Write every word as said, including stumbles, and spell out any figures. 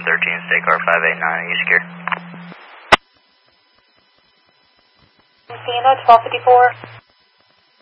thirteen, State Car five eight nine, are you secure? Sienna, twelve fifty-four.